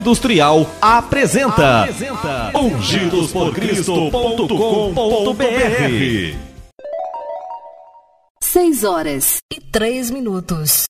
Industrial apresenta ungidosporcristo.com.br. 6 horas e 3 minutos.